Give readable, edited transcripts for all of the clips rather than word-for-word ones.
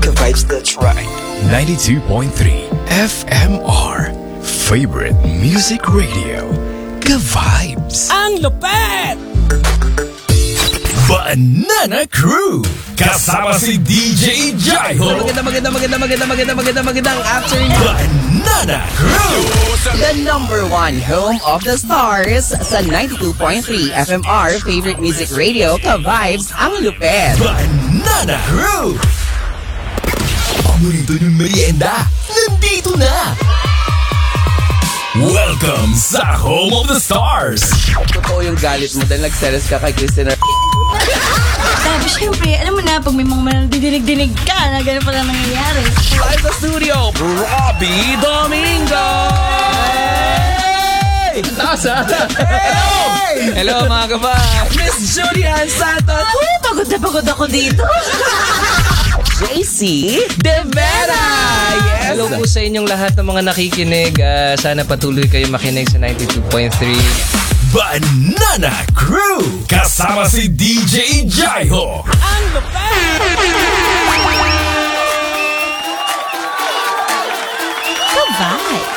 Ka-vibes, that's right. 92.3 FMR. Favorite Music Radio. Ka-vibes. Ang lupet! Banana Crew. Kasama si DJ Jaiho. Magandang afternoon. Banana Crew. The number one home of the stars sa 92.3 FMR Favorite Music Radio, Ka-vibes, ang lupet. Banana Crew. Paborito ng merienda. Nandito na. Welcome sa Home of the Stars. Totoo yung galit mo dahil nagseres ka kay Christina. Sabi, syempre, alam mo na, pag may mga didinig-dinig ka, na gano'n pala nangyayari. Live sa studio, Robbie Domingo! Hey! Tasa! Hey! Hello mga kabay! Miss Julian Santos! Pagod na pagod ako dito. JC De Vera! Yes! Hello po sa inyong lahat ng mga nakikinig. Sana patuloy kayo makinig sa 92.3. Banana Crew. Kasama si DJ Jaiho. Ang lupet! Ka-vibes.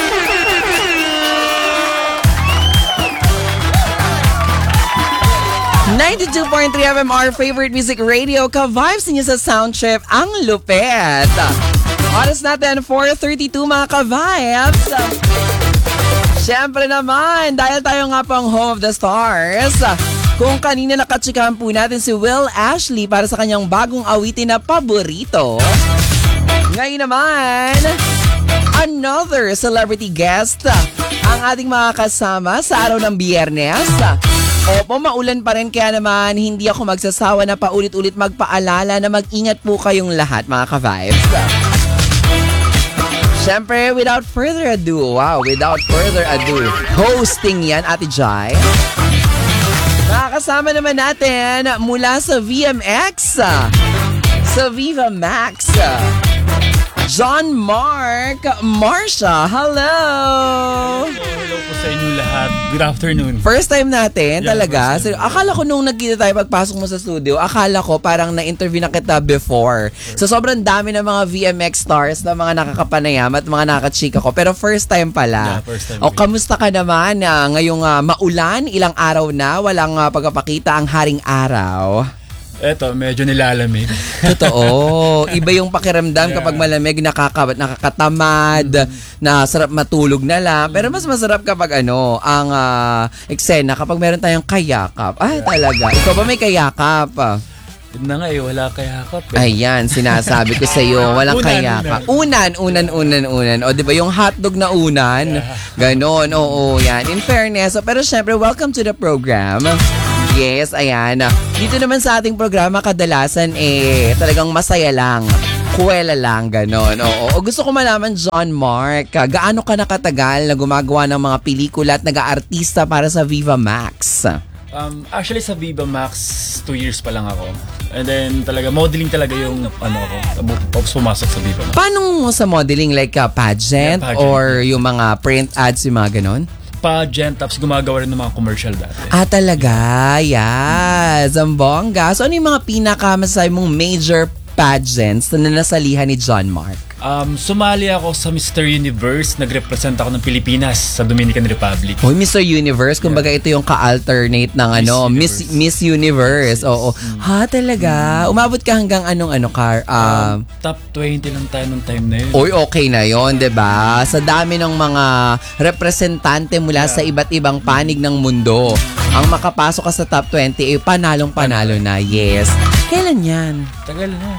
.3 FMR Favorite Music Radio, Ka-vibes niyo sa sound trip, ang lupet. Oras natin, 4:32 mga Ka-vibes. Siyempre naman, dahil tayo nga pang Home of the Stars, kung kanina nakatsikahan po natin si Will Ashley para sa kanyang bagong awitin na paborito. Ngayon naman, another celebrity guest ang ating mga kasama sa araw ng Biyernes. Opo, maulan pa rin, kaya naman hindi ako magsasawa na paulit-ulit magpaalala na mag-ingat po kayong lahat mga ka-vibes. Siyempre, without further ado, hosting yan, Ate Jai. Makakasama naman natin mula sa VMX, sa Viva Max, John Mark Marsha. Hello! Hello po sa inyo lahat. Good afternoon. First time natin, Yeah, talaga. first time. So, akala ko nung nagkita tayo pagpasok mo sa studio, akala ko parang na-interview na kita before. So, sobrang dami ng mga VMX stars na mga nakakapanayam at mga nakakachika ko. Pero first time pala. Yeah, first time. O, kamusta ka naman? Ngayong maulan, ilang araw na, walang pagpapakita ang haring araw. Eto, medyo nilalamig. Totoo. Iba yung pakiramdam kapag malamig, nakakatamad, na sarap matulog na lang. Pero mas masarap kapag ang eksena kapag meron tayong kayakap. Ay, talaga. Ikaw ba may kayakap? Yun na nga wala kayakap. Ayan, sinasabi ko sa iyo, walang kayakap. Unan. O, di ba yung hotdog na unan? Ganon, oo, yan. In fairness, pero syempre, welcome to the program. Yes, ayan. Dito naman sa ating programa, kadalasan talagang masaya lang. Kuwela lang, ganon. Oo. O gusto ko malaman, John Mark, gaano ka nakatagal na gumagawa ng mga pelikula at nag-aartista para sa Viva Max? Actually sa Viva Max, 2 years pa lang ako. And then talaga, modeling talaga yung tapos pumasok sa Viva Max. Paano sa modeling? Like pageant, Yeah, pageant. or yung mga print ads, yung mga ganon? Pageant, tapos gumagawa rin ng mga commercial dati. Talaga? Yes. Ang bongga. So, ano yung mga pinaka-masasabi mong major pageants na nasalihan ni John Mark? Sumali ako sa Mr. Universe. Nag-represent ako ng Pilipinas sa Dominican Republic. Hoy, Mr. Universe, kumbaga ito yung ka-alternate ng Miss Universe. Oo. Talaga? Umabot ka hanggang Top 20 lang tayo nung time na yun. Oy, okay na yon, 'di ba? Sa dami ng mga representante mula sa iba't ibang panig ng mundo, ang makapasok ka sa top 20 panalong-panalo na. Yes. Kailan yan? Tagal na.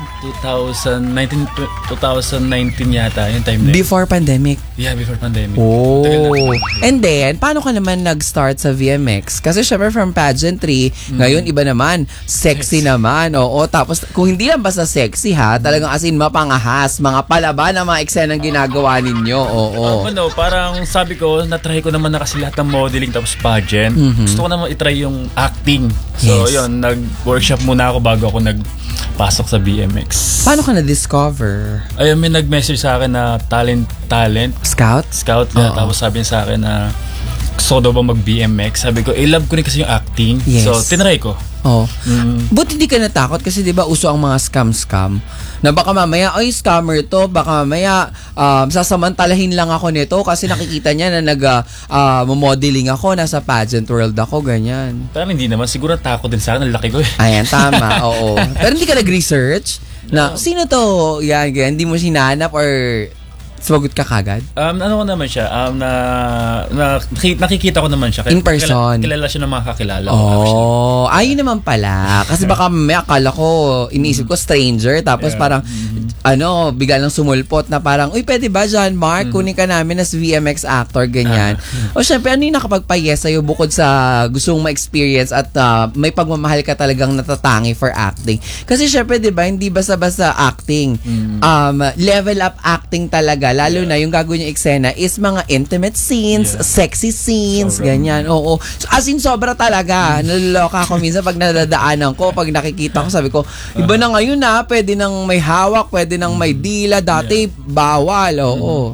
2019 yata yung time na yun. Before pandemic. Yeah, before pandemic. Oh. And then, paano ka naman nag-start sa VMX? Kasi syempre from pageantry, ngayon iba naman, sexy naman. Oo, tapos kung hindi lang basta sexy talagang as in mapangahas, mga palaban ang mga eksenang ginagawa ninyo. Oo. Parang sabi ko, natry ko naman na kasi lahat ng modeling tapos pageant. Gusto ko naman itry yung acting. So, Yes. yun, nag-workshop muna ako bago ako nagpasok sa BMX. Paano ka na-discover? Ayun, may nag-message sa akin na talent. Scout? Scout na. Tapos sabi niya sa akin na gusto ko daw ba mag-BMX? Sabi ko, love ko rin kasi yung acting. Yes. So, tinry ko. Oh. Buti hindi ka natakot kasi 'di ba uso ang mga scam na baka mamaya ay scammer to, baka mamaya sasamantalahin lang ako nito kasi nakikita niya na modeling ako, nasa pageant world ako, ganyan. Pero hindi naman, siguro takot din sa akin, ang laki ko eh. Ayan, tama, oo. Pero hindi ka nag-research na sino to? Yan, ganyan, hindi mo sinanap or sumagot ka kagad? Ano ko naman siya, nakikita ko naman siya. In person? Kilala siya ng mga kakilala ko. Oh, ayun naman pala. Kasi baka may akala ko, iniisip ko stranger, tapos parang, bigla lang sumulpot na parang, uy, pwede ba, John Mark, kunin ka namin as VMX actor, ganyan. O syempre, ano yung nakapagpa-yes sa'yo bukod sa gusto mong ma-experience at may pagmamahal ka talagang natatangi for acting? Kasi syempre, di ba, hindi basta-basta acting. Level up acting talaga. Lalo na yung gagawin yung eksena is mga intimate scenes, sexy scenes, ganyan. Oo. So, as in, sobra talaga. Naloloka ako minsan pag nadadaanan ko, pag nakikita ko, sabi ko, iba na ngayon na, pwede nang may hawak, pwede nang may dila, dati bawal. Oo.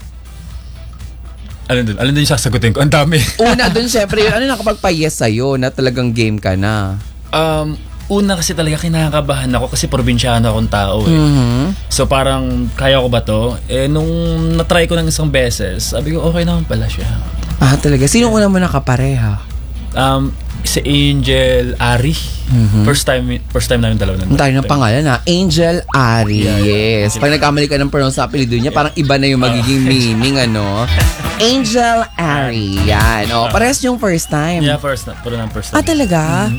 Alin din yung sasagutin ko? Ang dami. Una dun, syempre, yun, ano nakapagpa-yes sa'yo na talagang game ka na? Una kasi talaga kinakabahan ako kasi probinsyano akong tao eh. So parang kaya ko ba to? Nung natry ko ng isang beses, sabi ko okay naman pala siya. Talaga? Sino una mo nakapareha? Si Angel Ari. First time namin dalawa Ang tayo ng pangalan na Angel Ari. Yes. Pag nagkamali ka ng pronounce sa apelido niya, parang iba na yung magiging meaning, ano? Angel Ari. Yan. Parehas yung first time. Yeah, first time. Talaga?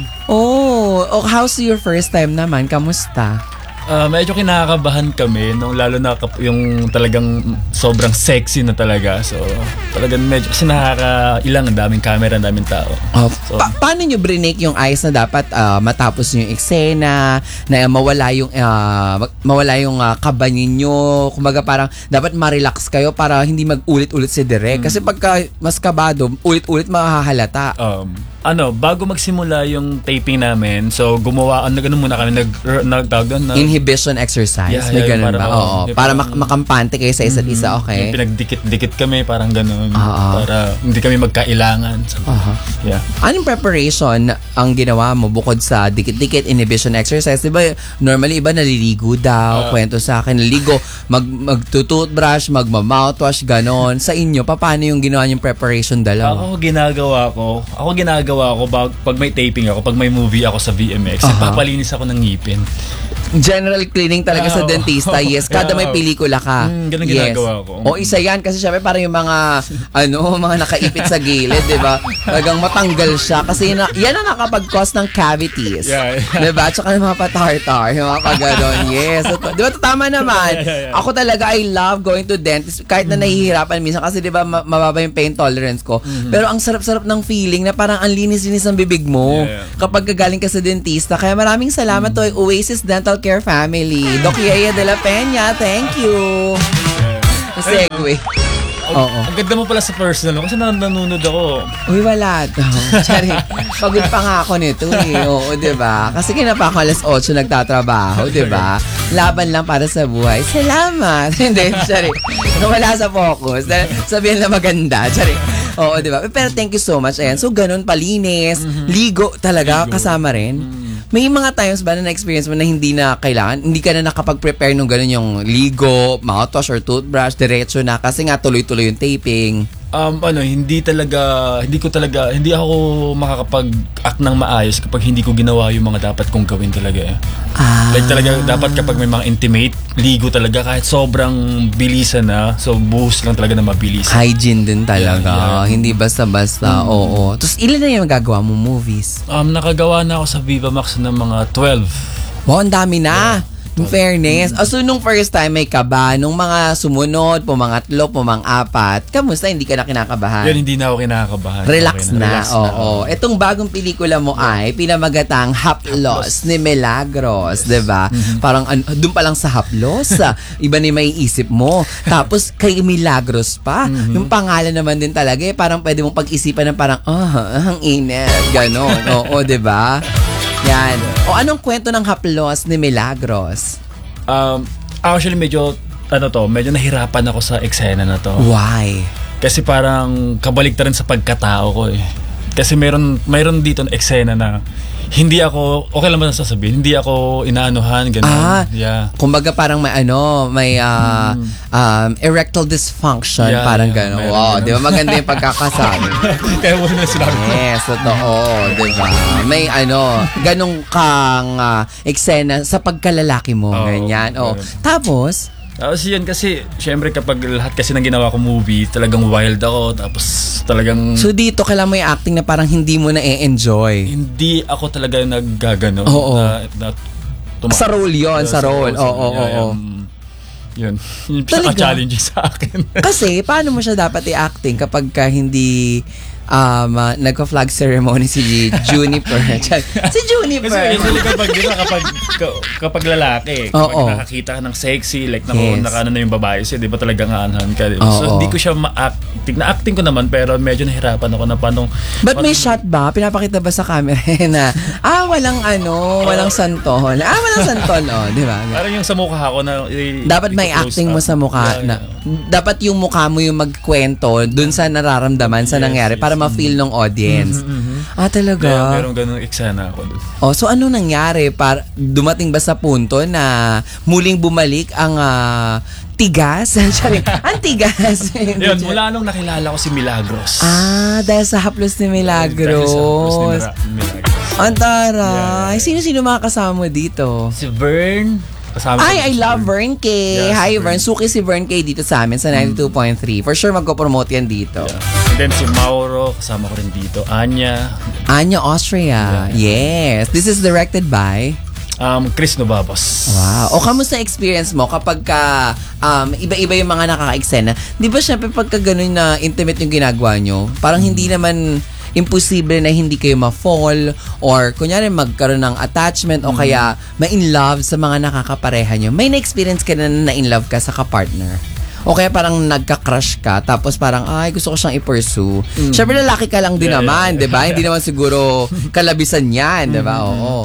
How's your first time naman? Kamusta? Medyo kinakabahan kami nung lalo na yung talagang sobrang sexy na talaga. So, talagang medyo kasi nakakailang, ang daming camera, ang daming tao. So, paano nyo brinake yung ice na dapat matapos yung eksena, na mawala yung kaba ninyo? Kumbaga parang dapat ma-relax kayo para hindi mag-ulit-ulit si Direk. Kasi pagka mas kabado, ulit-ulit mahahalata. Bago magsimula yung taping namin, so ganun muna kami, nagtawag doon. Inhibition exercise. May ganun ba? Oo. Para makampante kayo sa isa't isa, okay? Yung pinagdikit-dikit kami, parang ganun. Para hindi kami magkailangan. So, Anong preparation ang ginawa mo bukod sa dikit-dikit inhibition exercise? Diba, normally iba naliligo daw, kwento sa akin, naliligo, magtutoothbrush, magma-mouthwash, ganon. Sa inyo, paano yung ginawa yung preparation dalawa? Ako ginagawa ko pag may taping ako, pag may movie ako sa VMX, papalinis ako ng ngipin. General cleaning talaga sa dentista. Yes, kada may pelikula ka. Ganun ginagawa ko. O isa yan kasi syempre parang yung mga mga nakaipit sa gilid, 'di ba? Talagang matanggal siya kasi yan ang nakapag-cause ng cavities. 'Di ba? Tsaka yung mga patartar, yung mga pagano'n. Yes. So, 'di ba tama naman? Ako talaga I love going to dentist kahit na nahihirapan minsan kasi 'di ba mababa yung pain tolerance ko. Pero ang sarap-sarap ng feeling na parang ang linis-linis ng bibig mo kapag gagaling ka sa dentista. Kaya maraming salamat to Oasis Dental Care Family. Doc Yaya de la Peña, thank you. Segue. Oo. Ang ganda mo pala sa personal kasi nanonood ako. Uy, wala daw. Sorry. Pagod pa nga ako nito eh. Oo, diba? Kasi kinapa ako alas 8 nagtatrabaho, diba? Laban lang para sa buhay. Salamat. Hindi, sorry. Wala sa focus. Sabihin na maganda. Sorry. Oo, diba? Pero thank you so much. Ayan. So, ganun, palinis. Ligo talaga. Kasama rin. May mga times ba na na-experience mo na hindi na kailangan, hindi ka na nakapag-prepare nung gano'n yung ligo, mouthwash or toothbrush, diretso na kasi nga tuloy-tuloy yung taping? Hindi ako makakapag-act ng maayos kapag hindi ko ginawa yung mga dapat kong gawin talaga eh. Like talaga, dapat kapag may mga intimate, ligo talaga kahit sobrang bilisan na, so buhos lang talaga na mabilis. Hygiene din talaga, hindi basta-basta, oo. Tapos ilan na yung magagawa mo movies? Nakagawa na ako sa Viva Max ng mga 12. Wow, ang dami na! In fairness. So, nung first time may kaba, nung mga sumunod, pumang-3, pumang-4, kamusta? Hindi ka na kinakabahan? Yan, hindi na ako kinakabahan. Relax na. Oo. Itong bagong pelikula mo ay pinamagatang Haplos ni Milagros, diba? Parang doon pa lang sa Haplos, iba ni may isip mo. Tapos kay Milagros pa. Yung pangalan naman din talaga parang pwede mong pag-isipan ng parang, ang init. Ganon. Oo, diba? Yan. O anong kwento ng Haplos ni Milagros? Actually medyo nahirapan ako sa eksena na to. Why? Kasi parang kabalik na rin sa pagkatao ko eh. Kasi mayroon dito na eksena na Hindi ako, okay lang ba nasasabihin? Hindi ako inaanuhan, gano'n. Yeah. Kumbaga parang may erectile dysfunction, Yeah, parang yeah, gano'n. meron Wow, ganun. di ba maganda yung pagkakasabi? Kaya mo na sinabi ko. Yes, totoo, di ba? May ganong kang eksena sa pagkalalaki mo, Oo, ganyan. meron. Tapos, Yun kasi, syempre kapag lahat kasi ng ginawa ko movie, talagang wild ako. Tapos talagang so dito kailangan mo yung acting na parang hindi mo na e-enjoy. hindi ako talaga naggagano. Oo. Sa role yun, sa role. Oo. Yun. Yung Talaga? pinaka-challenge sa akin. Kasi, paano mo siya dapat i-acting kapag ka hindi nagka-flag ceremony si Juniper? Si Juniper! Kasi usually kapag lalaki, kapag Oo. nakakita ka ng sexy, like Yes. nakano na yung babae siya, di ba talagang aanhan ka, di ba? So Oo. hindi ko siya ma-acting. Na-acting ko naman, pero medyo nahirapan ako na paano. But may shot ba? Pinapakita ba sa camera na, walang santol. Walang santol, di ba? Parang yung sa mukha ko na Dapat may i-close acting mo up. sa mukha na. Dapat yung mukha mo yung magkwento dun sa nararamdaman sa Yes, nangyari yes. para ma-feel ng audience. Talaga? Meron ganung eksena ako dun. So ano nangyari? Dumating ba sa punto na muling bumalik ang tigas? Sorry, ang tigas. Yun, mula nung nakilala ko si Milagros. Dahil sa haplos ni Milagros. Ang taray. Sino-sino mga kasama mo dito? Si Vern. Kasama ko I si love Vern K. Yeah, Hi, si Vern. Suki si Vern K dito sa amin sa 92.3. For sure, magko-promote yan dito. Yeah. And then si Mauro, kasama ko rin dito. Anya. Anya, Austria. Yes. This is directed by... Chris Novabos. Wow. O kamusta experience mo kapag ka iba-iba yung mga nakaka-eksena? Di ba syempre pagka ganun na intimate yung ginagawa nyo, parang hindi naman imposible na hindi kayo ma-fall or kunyari magkaroon ng attachment o kaya ma-in love sa mga nakakapareha nyo. May na-experience ka na in love ka sa kapartner? O kaya parang nagka-crush ka tapos parang gusto ko siyang i-pursue. Syempre lalaki ka lang din naman, 'di ba? Hindi naman siguro kalabisan 'yan, 'di ba? Oo.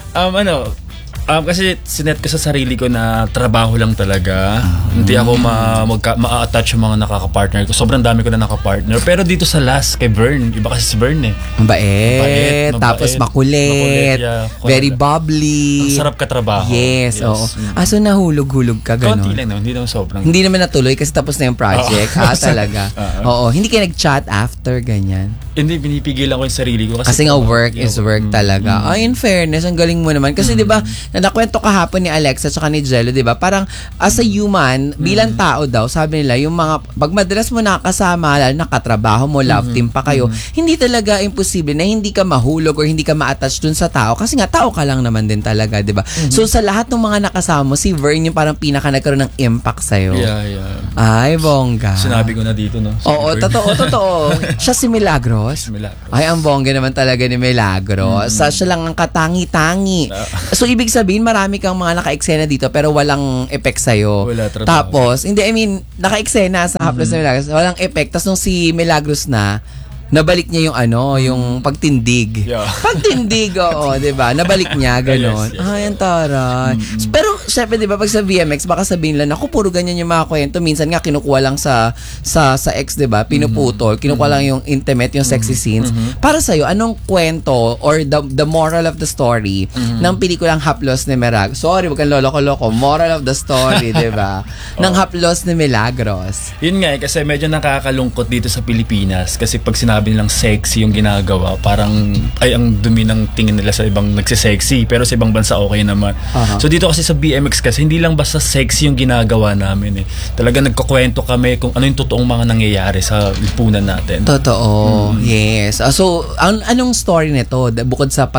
Kasi sinet ko sa sarili ko na trabaho lang talaga. Hindi ako ma-attach yung mga nakaka-partner ko. Sobrang dami ko na nakapartner. Pero dito sa last, kay Vern, iba kasi si Vern eh. Mabait, tapos makulit, yeah. very bubbly. Ang sarap katrabaho. Yes, oo. So nahulog-hulog ka, gano'n? Konti lang naman, hindi naman sobrang. Hindi naman natuloy kasi tapos na yung project. Talaga. Oo, hindi kayo nag-chat after, ganyan. Hindi, pinipigilan ko yung sarili ko. Kasi nga work is work talaga. In fairness, ang galing mo naman. Kasi 'di ba, nakwento kahapon ni Alexa at ni Jello, 'di ba? Parang as a human, bilang tao daw, sabi nila, yung mga pag madalas mo nakakasama, lalo nakatrabaho mo, love team pa kayo, hindi talaga imposible na hindi ka mahulog or hindi ka ma-attach dun sa tao kasi nga tao ka lang naman din talaga, 'di ba? So sa lahat ng mga nakasama mo, si Vern yung parang pinaka nagkaroon ng impact sa iyo. Yeah. Ay, bongga. Sinabi ko na dito, no? Oo, totoo. Siya si Milagros. Milagros. Ay, ang bongga naman talaga ni Milagros. Siya lang ang katangi-tangi. So, ibig sabihin, marami kang mga naka-eksena dito pero walang effect sa'yo. Wala, trabaho. Tapos, naka-eksena sa haplos na Milagros, walang effect. Tapos, nung si Milagros nabalik niya yung yung pagtindig. Yeah. Pagtindig, oo, 'di ba? Nabalik niya ganon. Yes. Ay, ang taray. Pero syempre 'di ba pag sa VMX baka sabihin lang ako puro ganyan yung mga kwento. Minsan nga kinukuha lang sa ex, 'di ba? Pinuputol, kinukuha lang yung intimate, yung sexy scenes. Para sa anong kwento or the moral of the story ng pelikulang Haplos ni Milagros? Sorry, wag kang lolo-loko. Moral of the story, 'di ba? Ng Haplos ni Milagros. Yun nga kasi medyo nakakalungkot dito sa Pilipinas kasi pag sinabi nilang sexy yung ginagawa, parang ang dumi ng tingin nila sa ibang nagsisexy pero sa ibang bansa okay naman. So dito kasi sa BMX kasi hindi lang basta sexy yung ginagawa namin eh. Talaga nagkukwento kami kung ano yung totoong mga nangyayari sa lipunan natin. Totoo. Yes. So anong story nito bukod sa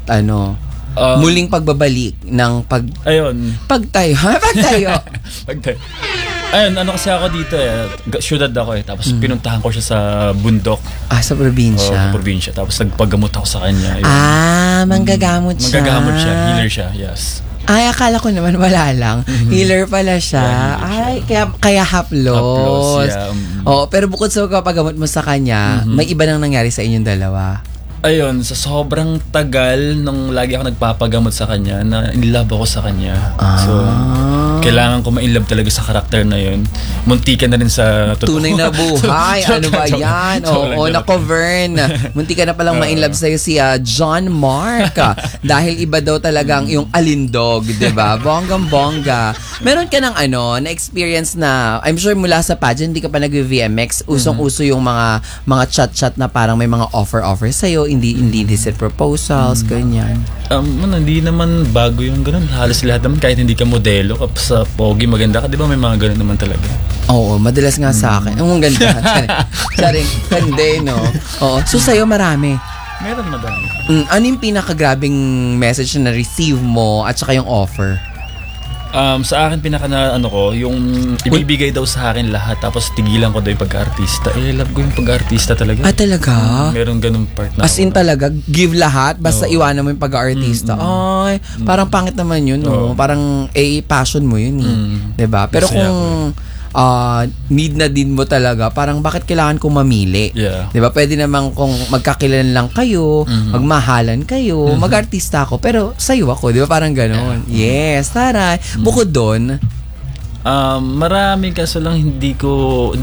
muling pagbabalik ng pagtayo. Ayun, kasi ako dito syudad ako tapos pinuntahan ko siya sa bundok. Sa probinsya. Sa probinsya. Tapos nagpagamot ako sa kanya. Manggagamot siya. Manggagamot siya, healer siya, yes. Ay, akala ko naman wala lang. Healer pala siya. Yeah, healer siya. Kaya haplos. Haplos, yeah. Oo, pero bukod sa pagpapagamot mo sa kanya, may iba nang nangyari sa inyong dalawa. Ayun, sa sobrang tagal nung lagi ako nagpapagamot sa kanya, na in love ako sa kanya. So, kailangan ko ma-inlove talaga sa karakter na yun. Munti ka na rin sa totoo. Tunay na buhay. Ano ba yan? Oo, nako Vern. Munti ka na palang ma-inlove sa'yo si John Mark. Dahil iba daw talagang yung alindog, di ba? Bonggang-bongga. Meron ka ng na-experience na, I'm sure mula sa pageant, hindi ka pa nag-VMX, usong-uso yung mga chat-chat na parang may mga offer sa'yo, hindi illicit proposals, ganyan. Hindi naman bago yung ganun. Halos lahat naman, kahit hindi ka modelo, sa pogi, maganda ka, di ba may mga ganun naman talaga? Oo, madalas nga sa akin. Ang ganda. Charing, hindi, no? Oo. So, sa'yo marami. Meron madami. Ano yung pinakagrabing message na na-receive mo at saka yung offer? Sa akin yung ibibigay daw sa akin lahat tapos tigilan ko daw yung pagka-artista. Love ko yung pagka-artista talaga. Talaga? Meron ganung part na. As in talaga, give lahat basta iwanan mo yung pag-artista. Ay, parang pangit naman yun, no? Parang passion mo yun, eh. 'Di ba? Pero kung need na din mo talaga, parang bakit kailangan kong mamili? Yeah. 'Di ba? Pwede naman kung magkakilan lang kayo, magmahalan kayo, mag-artista ako, pero sayo ako, 'di ba? Parang ganoon. Yes, taray. Bukod doon, marami kaso lang hindi ko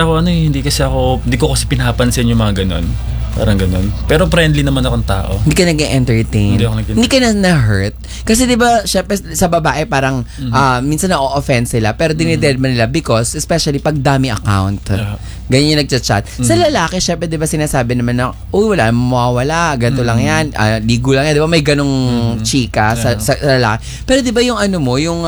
kasi pinapansin yung mga ganon. Parang ganun. Pero friendly naman akong tao. Hindi ka nag-entertain. Hindi ka na-hurt. Kasi diba, syempre sa babae parang minsan na-offend sila pero dinided man nila because especially pag dami account. Ganyan yung nagchat-chat. Sa lalaki, syempre diba sinasabi naman na wala, mawawala, ganito lang yan, ligo lang yan. Diba may ganong chika sa lalaki. Pero diba yung yung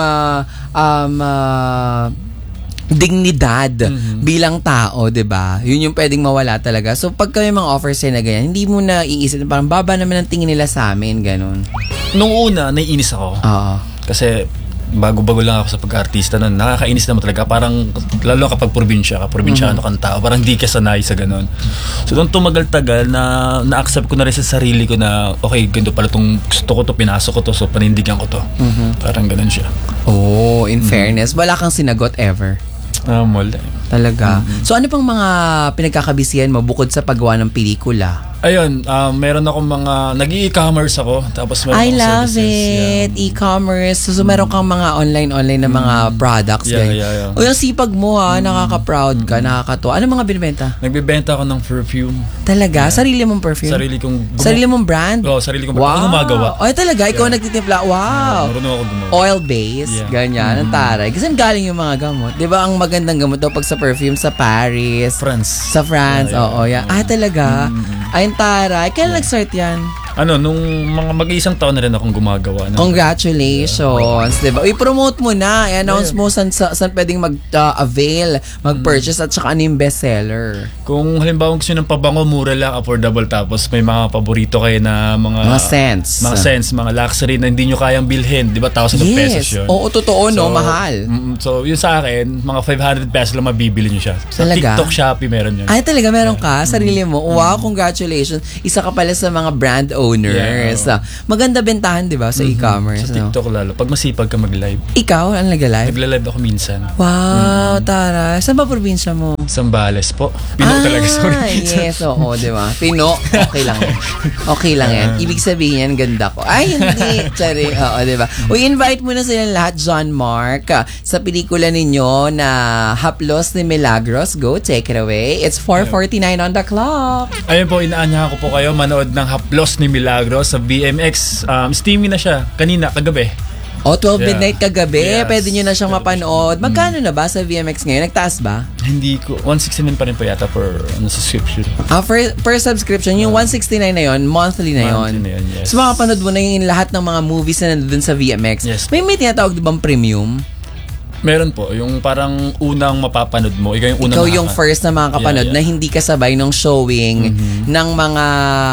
dignidad bilang tao, 'di ba? Yun yung pwedeng mawala talaga. So pag may mga offers na ganyan, hindi mo na iisip na parang baba naman ang tingin nila sa amin, ganun. Nung una, naiinis ako. Kasi bago-bago lang ako sa pag-artista nun, nakakainis naman talaga. Parang, lalo kapag probinsyano kang tao, parang di ka sanay sa ganun. So, nung tumagal-tagal, na-accept ko na rin sa sarili ko na, okay, ganito pala itong gusto ko to, pinasok ko to, so panindigan ko to. Parang ganun siya. Oh, in fairness, wala kang sinagot ever? Wala. Talaga. So, ano pang mga pinagkakabisihan mo bukod sa paggawa ng pelikula? Ayun, meron akong nag-e-commerce ako. Tapos meron I akong love services. it. E-commerce. So, meron kang mga online na mga products. Yeah. O yung sipag mo nakaka-proud ka, nakakatuwa. Ano mga binibenta? Nagbebenta ako ng perfume. Talaga? Sarili mong perfume? Sarili mong brand? Oo, sarili kong brand. Ako gumagawa. Ay, talaga? Ikaw nagtitimpla? Wow. Marunong ako gumawa. Oil-based? Ganyan. Ang taray. Kasi galing yung mga gamot. Di ba ang magandang gamot daw pag sa perfume sa Paris? Sa France. Oo, yan. Talaga? Ay, taray. Kailan nag-start yan? Nung mga mag-iisang taon na rin akong gumagawa. Congratulations. Diba? I-promote mo na. I-announce mo saan pwedeng mag-avail, mag-purchase at saka ano yung bestseller. Kung halimbawa gusto nyo ng pabango, mura lang, affordable, tapos may mga paborito kayo na mga scents. Mga scents, mga luxury na hindi nyo kayang bilhin. Di ba? 1,000 pesos yun. Oo, totoo, no? Mahal. So, yun sa akin, mga 500 pesos lang mabibili nyo siya. Sa talaga? TikTok, Shopee, meron yun. Ay, talaga? Meron ka? Sarili mo? Wow, congratulations. Isa ka pala sa mga brand owners. Maganda bentahan, di ba, sa e-commerce. Sa TikTok lalo. Pag masipag ka mag-live. Ikaw? Ano nag-live? Nagla-live ako minsan. Wow, tara. Saan ba probinsya mo? Sambales po. Pino talaga, sorry. Yes, oo, di ba? Pino, okay lang yan. Okay lang yan. Ibig sabihin yan, ganda ko. Ay, hindi. Tsari, oo, di ba? invite mo na silang lahat, John Mark, sa pelikula ninyo na Haplos ni Milagros. Go, take it away. It's 4:49 on the clock. Ayun po, inaanyahan ko po kayo manood ng Haplos ni Milagros sa VMX. Steamy na siya. Kanina, kagabi. 12 midnight kagabi. Yes. Pwede nyo na siyang mapanood. Magkano na ba sa VMX ngayon? Nagtaas ba? Hindi ko. 169 pa rin po yata per subscription. Per subscription. Yung 169 na yon, monthly na yon. Yes. So makapanood mo na yung lahat ng mga movies na nandun sa VMX. Yes. May tinatawag diba premium? Meron po. Yung parang unang mapapanood mo. Ikaw yung first na makakapanood na hindi kasabay nung showing ng mga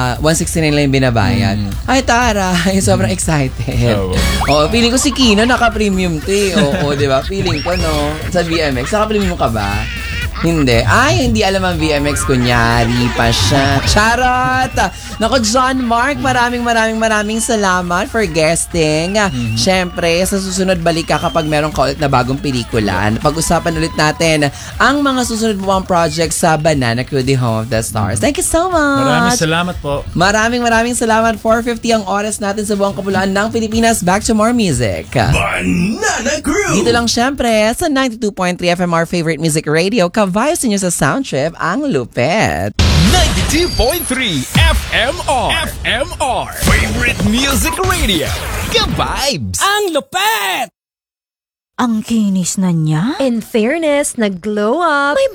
169 lang yung binabayad. Ay, tara. Sobrang excited. Feeling ko si Kino naka-premium to eh. Oo, di ba? Feeling ko, no? Sa VMX. Naka-premium ka ba? Hindi. Ay, hindi alam ang VMX. Kunyari pa siya. Charot! Naku, John Mark, maraming salamat for guesting. Siyempre, sa susunod balik ka kapag meron ka ulit na bagong pelikula. Pag-usapan ulit natin ang mga susunod mo pang projects sa Banana Crew, The Home of the Stars. Thank you so much! Maraming salamat po. Maraming salamat. 4:50 ang oras natin sa buong kapuluan ng Pilipinas. Back to more music. Banana Crew! Dito lang syempre sa 92.3 FM, our favorite music radio. Ka-vibes niyo sa sound trip, ang lupet. 92.3 FMR Favorite Music Radio. Ka-vibes! Ang lupet! Ang kinis na niya. In fairness, nag-glow up. May